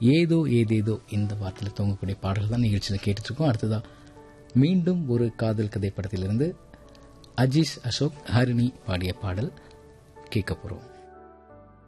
ஏதோ ஏதேதோ இந்த வார்த்தையில் தூங்கக்கூடிய பாடல்கள் தான் நிகழ்ச்சியில் கேட்டுட்டு இருக்கோம். அடுத்ததா மீண்டும் ஒரு காதல் கதை படத்திலிருந்து அஜீஸ் அசோக் ஹரிணி பாடிய பாடல் கேட்க போறோம்.